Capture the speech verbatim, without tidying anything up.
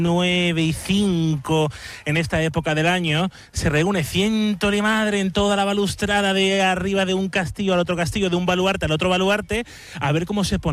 nueve y cinco en esta época del año, se reúne ciento de madre en toda la balustrada de arriba de un castillo al otro castillo, de un baluarte al otro baluarte, a ver cómo se pone